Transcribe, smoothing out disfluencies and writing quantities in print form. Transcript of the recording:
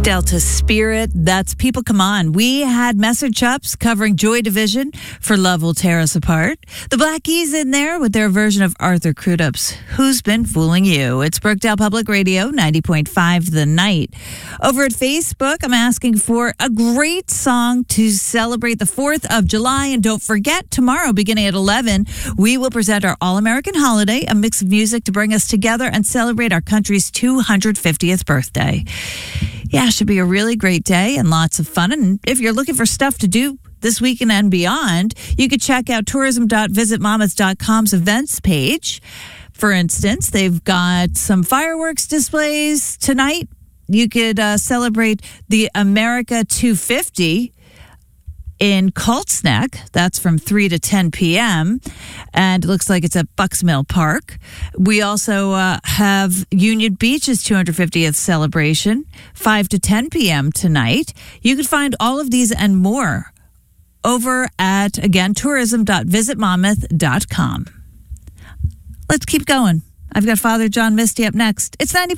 Delta Spirit, that's People Come On. We had Messer Chups covering Joy Division for Love Will Tear Us Apart. The Black Keys in there with their version of Arthur Crudup's Who's Been Fooling You? It's Brookdale Public Radio, 90.5 The Night. Over at Facebook, I'm asking for a great song to celebrate the 4th of July. And don't forget, tomorrow, beginning at 11, we will present our All-American Holiday, a mix of music to bring us together and celebrate our country's 250th birthday. Yeah, it should be a really great day and lots of fun. And if you're looking for stuff to do this weekend and beyond, you could check out tourism.visitmonmouth.com's events page. For instance, they've got some fireworks displays tonight. You could celebrate the America 250 in Colts Neck. That's from 3 to 10 p.m. And it looks like it's at Bucks Mill Park. We also have Union Beach's 250th celebration, 5 to 10 p.m. tonight. You can find all of these and more over at, again, tourism.visitmonmouth.com. Let's keep going. I've got Father John Misty up next. It's 90.